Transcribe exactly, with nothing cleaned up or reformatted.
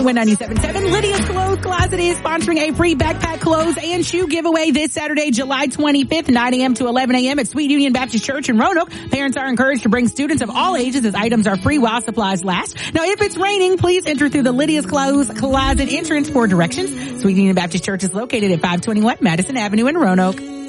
Win ninety-seven point seven. Lydia's Clothes Closet is sponsoring a free backpack, clothes, and shoe giveaway this Saturday, July twenty-fifth, nine a.m. to eleven a.m. at Sweet Union Baptist Church in Roanoke. Parents are encouraged to bring students of all ages as items are free while supplies last. Now, if it's raining, please enter through the Lydia's Clothes Closet entrance for directions. Sweet Union Baptist Church is located at five twenty-one Madison Avenue in Roanoke.